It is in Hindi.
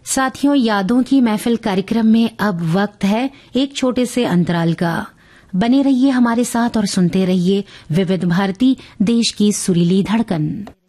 साथियों, यादों की महफिल कार्यक्रम में अब वक्त है एक छोटे से अंतराल का। बने रहिए हमारे साथ और सुनते रहिए विविध भारती, देश की सुरीली धड़कन।